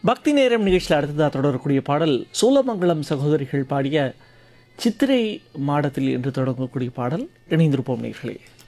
பக்தி நேரம் நிகழ்ச்சியில் அடுத்ததாக தொடரக்கூடிய பாடல் சோழமங்கலம் சகோதரிகள் பாடிய சித்திரை மாடத்தில் என்று தொடங்கக்கூடிய பாடல். இணைந்திருப்போம் நேயர்களே.